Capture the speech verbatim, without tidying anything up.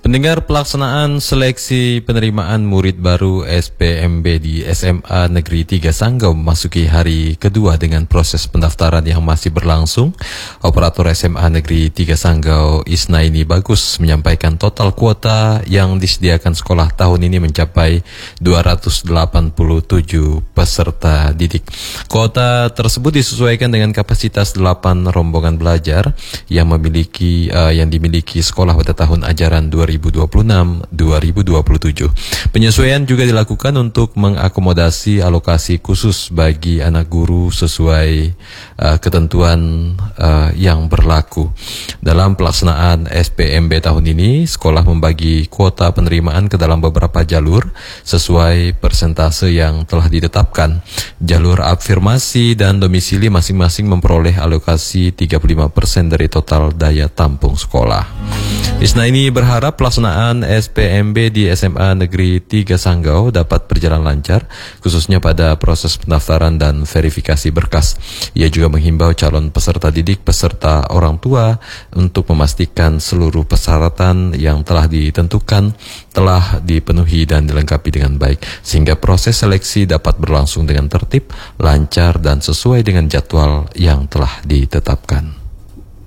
Pendengar, pelaksanaan seleksi penerimaan murid baru S P M B di S M A Negeri tiga Sanggau memasuki hari kedua dengan proses pendaftaran yang masih berlangsung. Operator S M A Negeri tiga Sanggau, Isnaini Bagus, menyampaikan total kuota yang disediakan sekolah tahun ini mencapai dua ratus delapan puluh tujuh peserta didik. Kuota tersebut disesuaikan dengan kapasitas delapan rombongan belajar yang memiliki uh, yang dimiliki sekolah pada tahun ajaran dua ribu dua puluh enam dua ribu dua puluh tujuh. Penyesuaian juga dilakukan untuk mengakomodasi alokasi khusus bagi anak guru sesuai uh, ketentuan uh, yang berlaku. Dalam pelaksanaan S P M B tahun ini, sekolah membagi kuota penerimaan ke dalam beberapa jalur sesuai persentase yang telah ditetapkan. Jalur afirmasi dan domisili masing-masing memperoleh alokasi tiga puluh lima persen dari total daya tampung sekolah. Isnaini berharap pelaksanaan S P M B di S M A Negeri tiga Sanggau dapat berjalan lancar, khususnya pada proses pendaftaran dan verifikasi berkas. Ia juga menghimbau calon peserta didik beserta orang tua untuk memastikan seluruh persyaratan yang telah ditentukan telah dipenuhi dan dilengkapi dengan baik, sehingga proses seleksi dapat berlangsung dengan tertib, lancar, dan sesuai dengan jadwal yang telah ditetapkan.